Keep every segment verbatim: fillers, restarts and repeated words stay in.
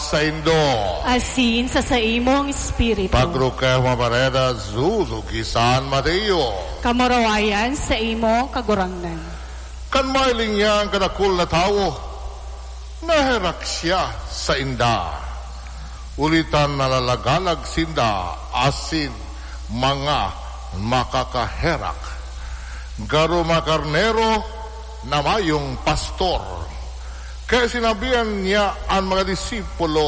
sa indo. Asin sa sa imong espiritu. Pagrukeh mabareda zuzugi San Mateo. Kamarawayan sa imo kagurangnan. Kan mailing niya ang kadakul na tao, naherak siya sa inda. Ulitan nalalagalag sinda asin mga makakaherak. Garo makarnero na mayong pastor. Kaya sinabihan niya ang mga disipulo,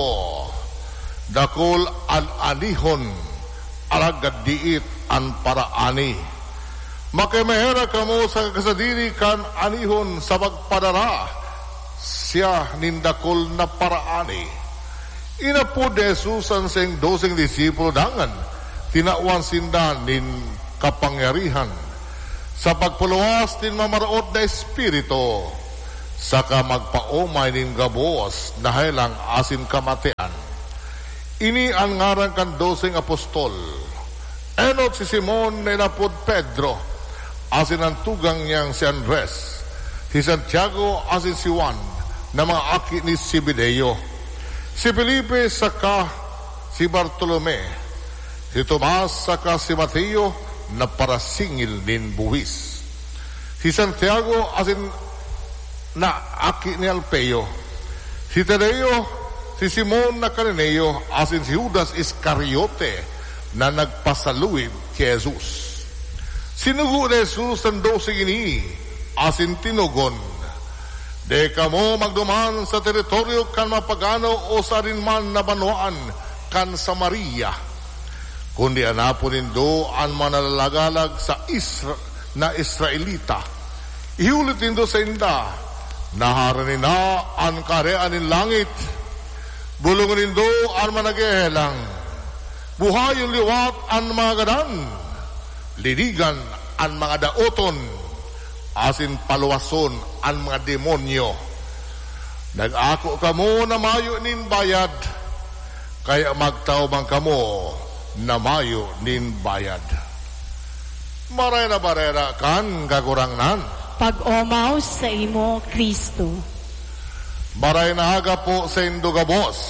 dakol al-anihon, alagad diit ang paraani. Makimahera ka mo sa kasadiri kan anihon sa pagpadara, siya nindakol na paraani. Inapod Jesus ang siyang dosing disipulo dangan, tinawan sinda nin kapangyarihan. Sa pagpuluwas din mamaraot na espiritu, saka magpaumay nin gabos dahil ang asin kamatian. Ini ang ngarang kan dosing apostol. Enot si Simon na inapod Pedro, asin ang tugang niyang si Andres, si Santiago asin si Juan, na mga aki ni Zebedeo, si Felipe saka si Bartolome, si Tomas saka si Mateo, na parasingil nin buwis, si Santiago asin na aki ni Alpeo, si Tadeo, si Simon na Cananeo, asin si Judas Iscariote na nagpasaluid kay Jesus. Sinugo ni Jesus ang dosing ini, asin tinugon, de kamo magduman sa teritoryo kan mapagano o sa rinman na banwaan kan Samaria, kundi anapon nindo ang manalagalag sa Isra na Israelita. Ihulit nindo sa inda, naharanin na ang karean ng langit, bulungan nindo ang managehelang, buhay yung liwat ang mga gadan, linigan ang mga daoton, asin paluwason ang mga demonyo. Nag-ako kamo na mayo nin bayad, kaya magtaubang kamo na mayo nin bayad. Maray na barera kan kagurangnan. Pag-omaw sa imo, Kristo. Maray na haga po sa indugabos.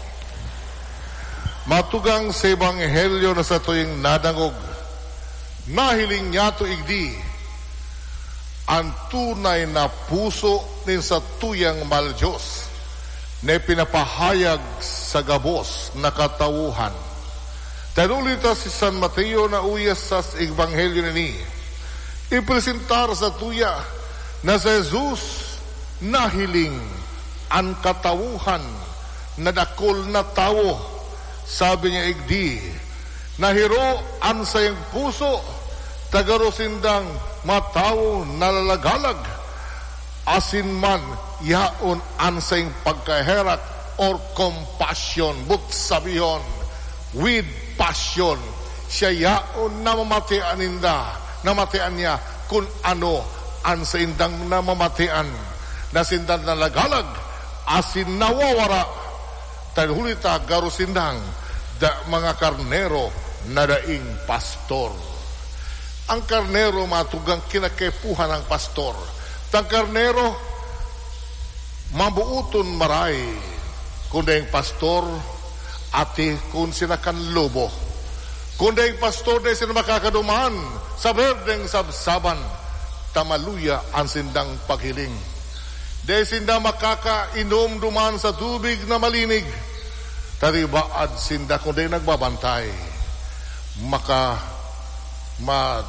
Matugang sa ebanghelyo na sa tuwing nadangog, nahiling niya to igdi, ang tunay na puso nin sa tuyang maljos, na pinapahayag sa gabos na katawuhan. Tanulita si San Mateo na uyas sa ebanghelyo ni ipresentar sa tuya na sa Jesus nahiling ang katawuhan na dakol na tao. Sabi niya igdi, nahiro ang sayang puso, tagarosindang matao nalalagalag, asin man yaon ang sayang pagkaherak or compassion, but sabiyon, with passion, siya yaon na mamatian ninda, namatian niya kung ano ang sa indang namamatian na sindang nalagalag asin nawawara talhulita garo sindang da mga karnero na daing pastor. Ang karnero matugang kinakepuhan ng pastor. Tang karnero mabuuton maray kung daing pastor ati kung sila kan lobo. Kundi ang pastor na sila makakaduman sa berdeng sabsaban, tamaluya ang sindang paghiling. Dahil sinda makakainom duman sa tubig na malinig, taribaad sinda kundi nagbabantay, maka ma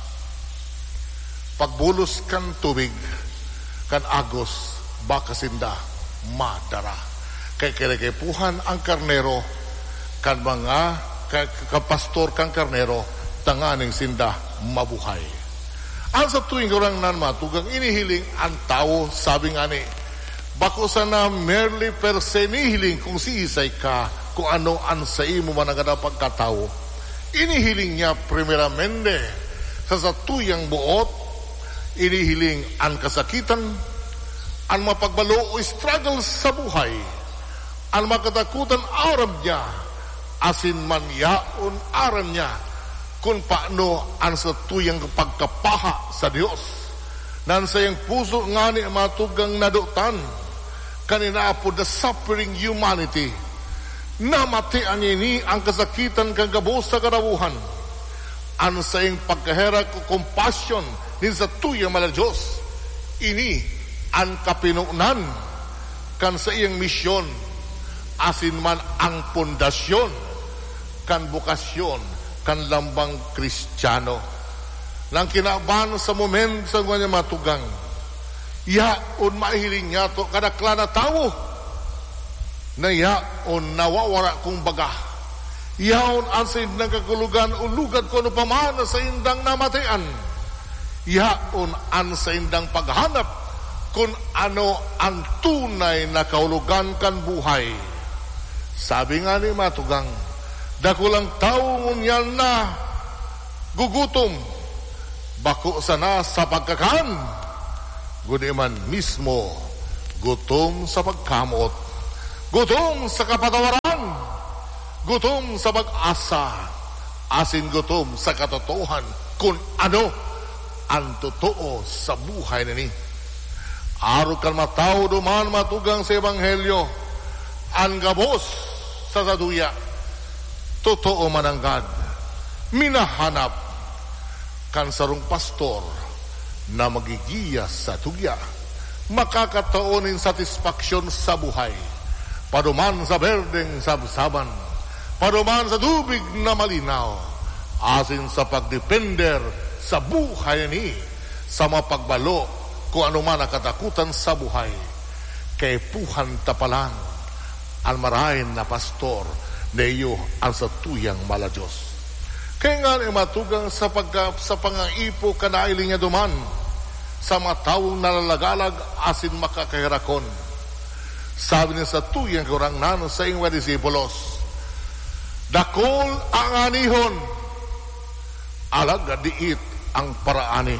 pagbulos kan tubig, kan agos, baka sinda madara. Kay kirekepuhan ang karnero, kan mga kapastor kang karnero, tanganing sinda mabuhay. Ang sa tuwing orang nan matugang inihiling ang tao, sabi nga ni, bako sana merely per se nihiling kung siisay ka, kung ano ang sa imo managada pagkatao. Inihiling niya primeramente sa sa tuyang buot, inihiling ang kasakitan, ang mapagbalo o struggle sa buhay, ang makatakutan aram niya, asin man yaon aram niya kung paano ang sa tuyang pagkapaha sa Diyos nan sayang puso nga ni matugang nadutan kanina po the suffering humanity Namatian ini ang kasakitan kang gabos sa karawuhan. An sa iyong pagkahera ko compassion din sa tuyang mala Diyos. Ini ang kapinunan kan sa iyang misyon. Asin man ang pundasyon kan bukasyon kan lambang Kristiyano. Nang kinaban sa moment sa kanya matugang. Yaon maihiling niya to kadakla na tao. Na yaon nawawara kong baga. Yaon asin ng kakulugan ulugad ko no pamana sa indang namatian. Yaon an sa indang paghanap kung ano ang tunay na kaulugan kan buhay. Sabi nga ni matugang, dakulang tao ngunyan na gugutom, bako sana sa pagkakan, gudi man mismo gutom sa pagkamot, gutom sa kapatawaran, gutom sa pag-asa, asin gutom sa katotohan kung ano ang totoo sa buhay nini. Aro kan matao duman matugang sa Ebanghelyo, ang gabos sa saduya, totoo mananggad, minahanap kan sarong pastor na magigiya sa tugya, makakataonin satisfaksyon sa buhay, paduman sa berdeng sabsaban, paduman sa tubig na malinaw, asin sa pagdepender sa buhay ni, sa mapagbalo kung ano man ang katakutan sa buhay, kay puhan tapalan, ang marahin na pastor na iyo ang sa tuyang mala Diyos. Kaya nga ay matugang sa, pagka, sa pangaipo kanailing niya duman, sa matawang nalalagalag asin makakahirakon. Sabi niya sa tuyang kurangnan sa iyong disipulos, dakol ang anihon, alaga diit ang paraani.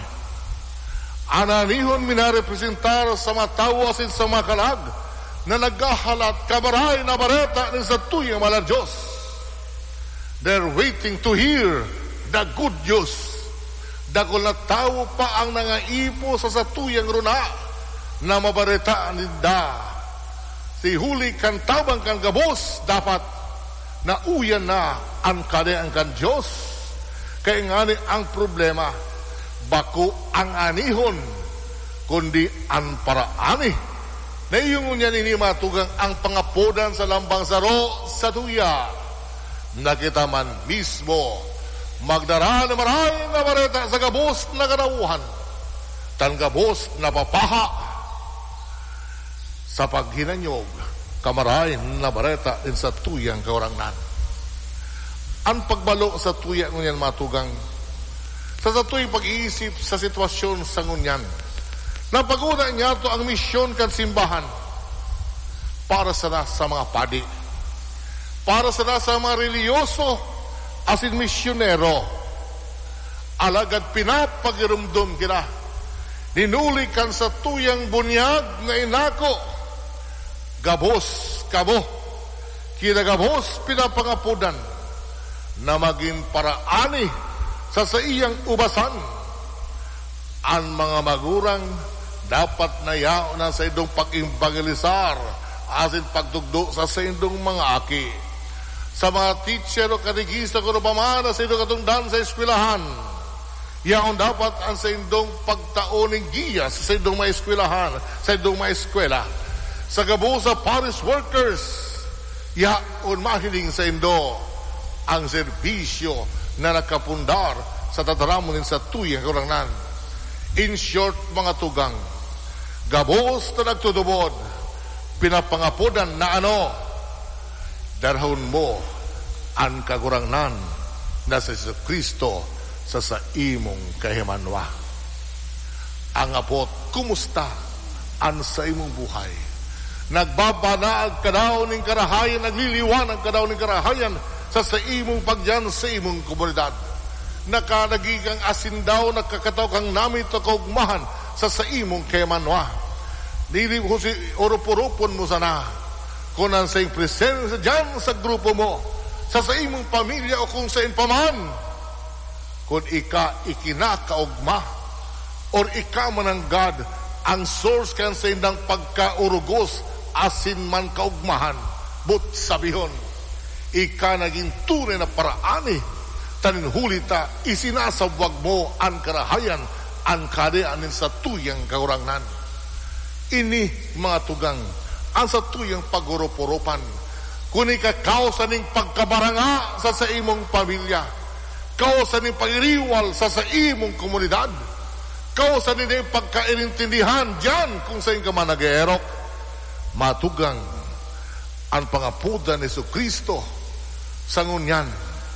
Ananihon minarepresentar sa matawa asin sa makalag na naghahalat kamaray na bareta ng sa tuyang mala Diyos. They're waiting to hear the good news. Dakol na tao pa ang nangaipo sa satuyang runa na mabareta ninda. Si huli kan tabang kan gabos dapat na uyan na ang kadeang kan Diyos. Kaya nga ni ang problema, bako ang anihon, kundi ang paraani. Na iyong niya nini matugang ang pangapodan sa lambang saro sa tuya. Nakita man mismo magdara na maraming na mareta sa gabos na karawuhan, tan gabos na papaha sa paghinanyog kamarahin na mareta din sa tuyang kaurangnan. Ang pagbalo sa tuya ngunyan matugang sa satuy pag-iisip sa sitwasyon sa ngunyan. Napaguna niya to ang misyon kan simbahan para sana sa mga padi, para sana sa mga reliyoso asin misyonero. Alagad pinapagirumdum kina, ninulikan sa tuyang bunyag na inako, gabos kabo, kina gabos pinapangapudan na maging paraani sa sa iyang ubasan. Ang mga magurang dapat na yaon na sa indong pag-impagalisar asin pagtugdo sa sa indong mga aki. Sa mga teacher o kanigista ko na pamana sa indong katungdan sa eskwelahan, yaon dapat ang sa indong pagtaoning giya sa indong mga eskwelahan, sa indong mga eskwela. Sa gabo sa parish workers, yaon mahiling sa indo ang serbisyo na nakapundar sa tataramunin sa tuyang kurangnan. In short, mga tugang, gabos na nagtutubod, pinapangapodan na ano, darahon mo ang kagurangnan na sa Kristo sa sa imong kahimanwa. Ang apot, kumusta ang sa imong buhay? Nagbabanaag ka daw ng karahayan, nagliliwanag ka daw ng karahayan sa sa imong pagyan sa imong komunidad. Nakanagigang asin daw, nakakataw kang namit o kaugmahan sa sa imong kayamanwa. Dili ko si orup-urupon mo sana kung ang sa iyong presensya dyan sa grupo mo, sa sa imong pamilya o kung sa paman, kung ika ikinakaugma or ika mananggad ang source kan sa indang pagkaurugos asin man kaugmahan, but sabihon ika naging tunay na paraani, tanin hulita, isinasabwag mo ang karahayan, ang kadeanin sa tuyang kaurangnan. Ini mga tugang, ang sa tuyang paguruporopan, kuni ka kausa ning pagkabaranga sa sa imong pamilya, kausa ning pagiriwal sa sa imong komunidad, kausa ning pagkairintindihan diyan kung sa ka man nag-eerok. Matugang, ang pangapudan ni Jesucristo sa ngunyan,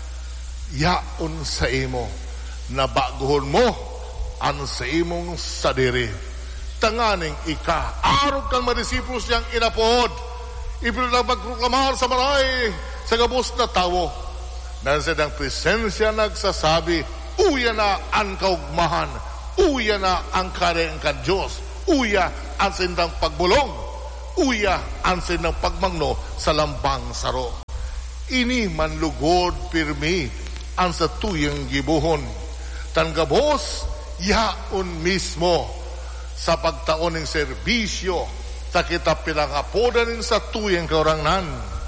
yaon sa imo, nabaguhon mo ang sa imong sadiri. Tanganing ika, araw kang madisiplos niyang inapood, ipinag magproklamar sa maray, sa gabos na tawo, na sa ng presensya nagsasabi, uya na ang kaugmahan, uya na ang kareang ka Diyos, uya ang sindang pagbulong, uya ang sindang pagmangno sa lambang saro. Ini manlugod pirmi ang sa tuyang gibuhon, tanggabos yaon mismo sa pagtaon ng serbisyo sa kita pilangapodan sa tuyang kaurangnan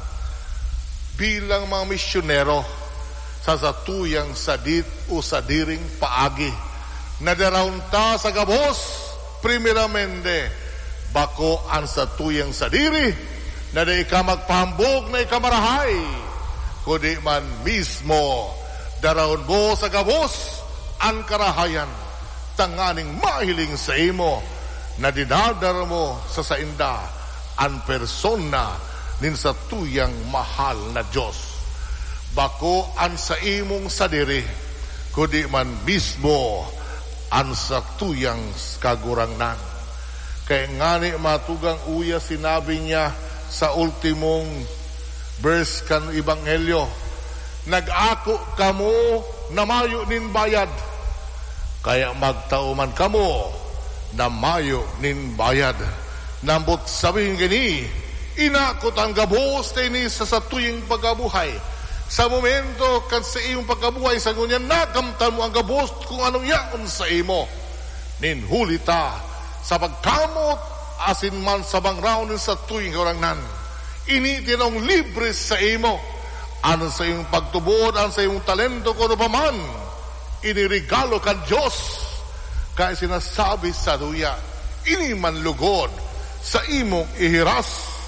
bilang mga misyonero sa satuyang sadit o sadiring paagi na daraunta sa gabos primeramente bako ang satuyang sadiri na di ka magpahambog na ikamarahay kundi man mismo daraon mo sa gabos ang karahayan tanganing mahiling sa imo na dinadar mo sa sainda ang persona nin sa tuyang mahal na Diyos. Bako ang sa imong sadiri, kundi man mismo ang sa tuyang kagurangnan. Kaya nga ni matugang uya sinabi niya sa ultimong verse kan Ebanghelyo, nag-ako kamo na mayo nin bayad, kaya magtauman kamo na mayo nin bayad. Nambot sabihin gini, inakot ang gabos na ini sa satuyang pagkabuhay. Sa momento kan sa iyong pagkabuhay, sa ngunyan nakamtan mo ang gabos kung anong yaon sa imo. Nin hulita sa pagkamot, asin man sa bangraw nin sa tuyang kaurangnan. Ini tinong libre sa imo. Ano sa iyong pagtubod, ano sa iyong talento, kung ano pa man, inirigalo kan Diyos. Kaya sinasabi sa duya, ini manlugod sa imong ihiras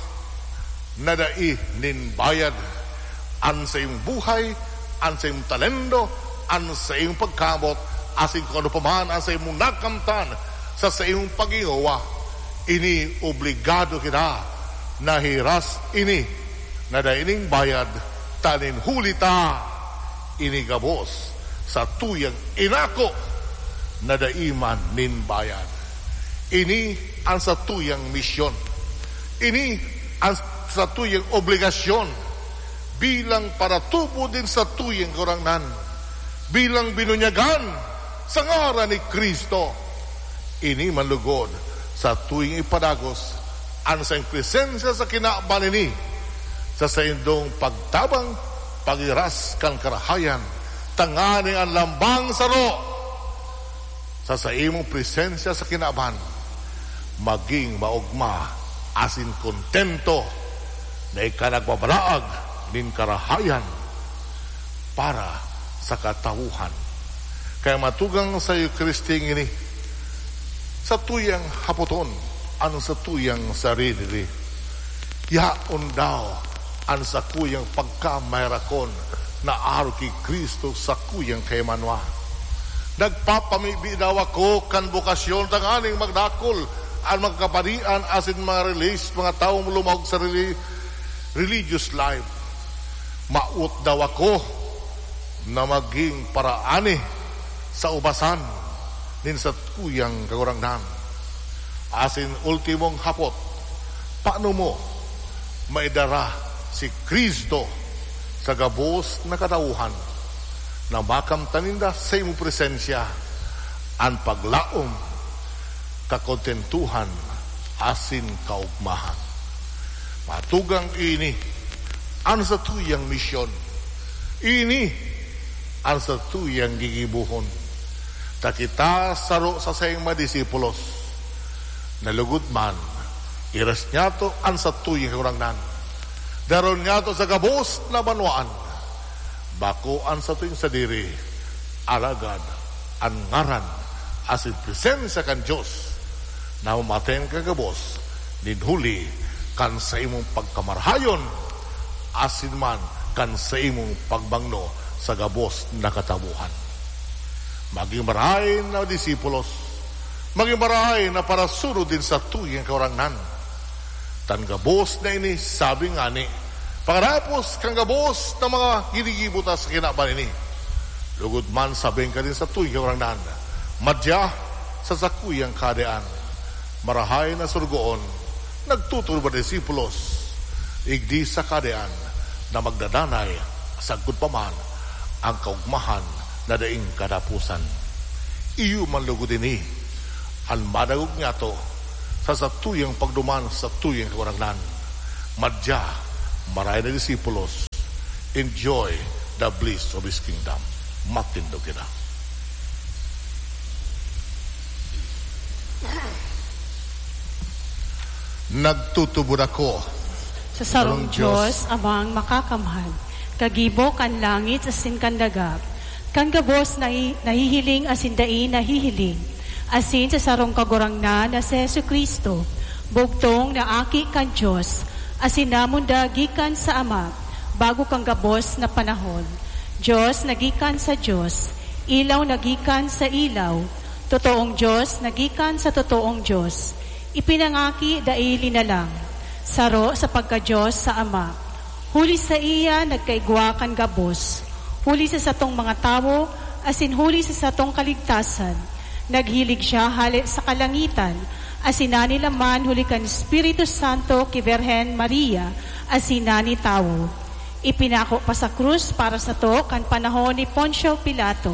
na dai nin bayad. An sa iyong buhay, an sa iyong talento, an sa iyong pagkamot, asin kung ano pa man, an sa iyong nakamtan, sa sa iyong pag-iuwa, ini obligado kita na hiras ini na dai ning bayad, tanin hulita ini gabos sa tuyang inako na daiman nin bayad. Ini ang sa tuyang misyon. Ini ang sa tuyang obligasyon bilang para tubo din sa tuyang kaurangnan, bilang binunyagan sa ngaran ni Kristo. Ini manlugod sa tuyang ipadagos ang sa presensya sa kinaaban ini sa sa indong pagtabang pagiras kan karahayan tangani ang lambang saro sa sa imong presensya sa kinaaban maging maugma asin kontento na ikanagpapalaag din karahayan para sa katauhan. Kaya matugang sa iyo Kristing ini sa tuyang hapoton ano sa tuyang sarili yaon daw ang sa kuyang pagkamayrakon na araw kay Kristo sa kuyang kay Manwa. Nagpapamibi daw ako kan bukasyon tanganing magdakol ang magkaparian asin mga release mga taong lumahog sa reli- religious life. Maut daw ako na maging paraani sa ubasan din sa kuyang kagurangnan. Asin ultimong hapot, paano mo maidara si Kristo sa gabos na katauhan na makamtaninda sa imong presensya ang paglaom, kakontentuhan, asin kaugmahan. Matugang ini ang sa tuyang misyon. Ini ang sa tuyang gigibuhon. Takita saro sa sayang madisipulos nalugod man iras niya to ang sa tuyang kurangnan Daron nga to sa gabos na banwaan, bakuan sa tuwing sa diri, alagad, ang ngaran, as in presensya kan Diyos, na umaten ka gabos, ninhuli, kan sa imong pagkamarhayon, asin man, kan sa imong pagbangno, sa gabos na katabuhan. Maging marahay na disipulos, maging marahay na para sunod din sa tuyang kaurangnan. Tan gabos na ini, sabi nga ni, pagkatapos kang gabos na mga hinigibuta sa kinaban ini, lugod man sabing ka din sa tuyang kaurangnan, madya sa sakuyang kadean, marahay na surgoon, nagtuturo ba disipulos, igdi sa kadean, na magdadanay, sagod pa man, ang kaugmahan na daing kadapusan. Iyo man lugod ini, ang madagog nga to, sa satuyang pagduman sa tuyang kawaragnan. Madya, maray na disipulos, enjoy the bliss of His kingdom. Matindog kita. Nagtutubod ako Sa sarong Diyos, amang makakamhan, kagibo kan langit asin kan dagat, kan gabos na nahihiling asin dai nahihiling, asin sa sarong kagurangnan na si Jesucristo, bugtong na aki kan Diyos, asin namon dagikan sa Ama, bago kang gabos na panahon. Diyos nagikan sa Diyos, ilaw nagikan sa ilaw, totoong Diyos nagikan sa totoong Diyos, ipinangaki dai linalang, saro sa pagka-Diyos sa Ama. Huli sa iya nagkaigwa kan gabos, huli sa satong mga tao, asin huli sa satong kaligtasan. Naghilig siya hali sa kalangitan, asin nani laman huli kan Espiritu Santo ki Virhen Maria, asin nani tao. Ipinako pa sa krus para sa to kan panahon ni Poncio Pilato.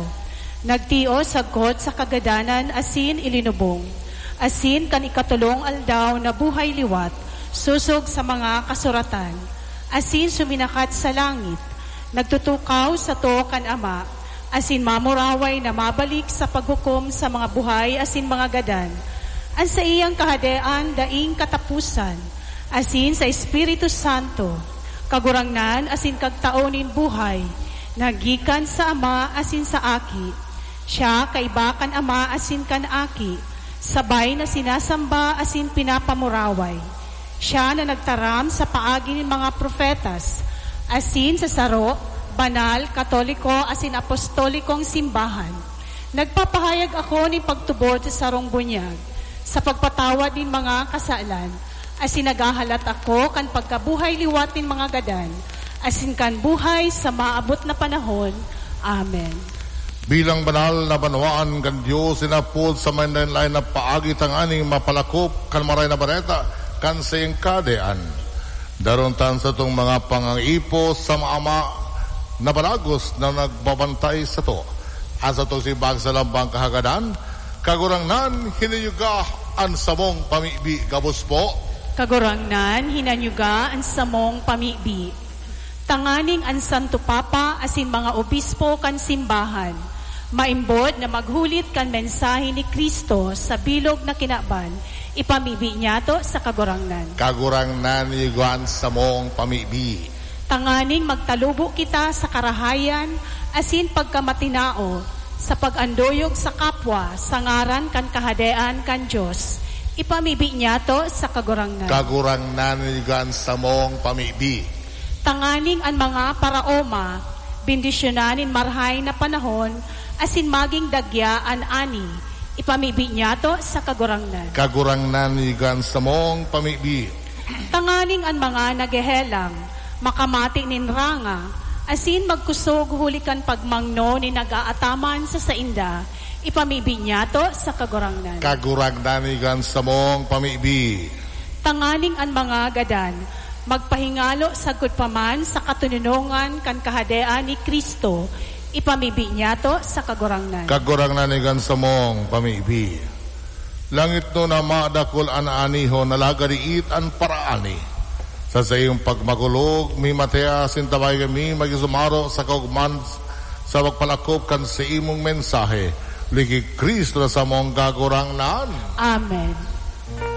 Nagtio sagkot sa kagadanan asin ilinubong, asin kan ikatulong aldaw na buhay liwat, susog sa mga kasuratan, asin suminakat sa langit, nagtutukaw sa to kan Ama, asin mamuraway na mabalik sa paghukom sa mga buhay asin mga gadan, an sa iyang kahadean daing katapusan, asin sa Espiritu Santo, kagurangnan asin kagtaonin buhay, nagikan sa Ama asin sa Aki, siya kaibakan Ama asin kan Aki, sabay na sinasamba asin pinapamuraway. Siya na nagtaram sa paagi ng mga profetas, asin sa saro, banal, katoliko, asin apostolikong simbahan. Nagpapahayag ako ng pagtubod sa sarong bunyag, sa pagpatawad ng mga kasalan, asin nagahalat ako kan pagkabuhay liwat ng mga gadan, asin kan buhay sa maabot na panahon. Amen. Bilang banal na banwaan kan Diyos, sinapod sa mandainlain na paagi tang aning mapalakop kan maray na bareta, kan sa iyong kadean. Daron tan sa itong mga pangangipo sa maama na balagos na nagbabantay sa to. Asa itong sibag sa lambang kahagadan, kagurangnan hinayuga ang samong pamibi gabos po. Kagurangnan hinanyuga ang samong pamibi. Tanganing ang Santo Papa asin mga obispo kan simbahan, maimbod na maghulit kan mensahe ni Kristo sa bilog na kinaban, ipamibi niya to sa kagurangnan. Kagurangnan yuguan sa mong pamibi. Tanganing magtalubo kita sa karahayan, asin pagkamatinao, sa pag-andoyog sa kapwa, sa ngaran kan kahadean kan Diyos. Ipamibi niya to sa kagurangnan. Kagurangnan yuguan sa mong pamibi. Tanganing ang mga paraoma, bindisyonanin marhay na panahon, asin maging dagyaan ani, ipamibi niya to sa kagurangnan. Kagurangnan yuguan sa mong pamibi. Tanganing ang mga nagehelang, makamati nin ranga, asin magkusog hulikan pagmangno ni nagaataman sa sainda, ipamibi niya to sa kagurangnan. Kagurangnan yuguan sa mong pamibi. Tanganing ang mga gadan, magpahingalo sagud paman sa katununungan kan kahadean ni Kristo, ipamibi niya to sa kagurangnan. Kagurangnan yuguan sa mong pamibi. Langit no na madakol an aniho nalagariit an paraani. Sa sa iyong pagmagulog, mi matea sintabay kami magisumaro sa kaugman sa pagpalakop kan sa imong mensahe. Ligi Kristo sa mong kagurangnan. Amen.